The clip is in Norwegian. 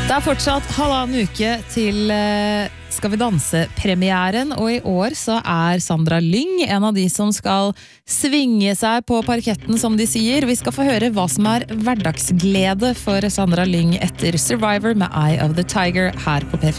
Det fortsatt halvannen uke til Skal vi danse-premieren, og i år så Sandra Lyng en av de som skal svinge seg på parketten, som de sier. Vi skal få høre hva som hverdagsglede for Sandra Lyng etter Survivor med Eye of the Tiger her på P4.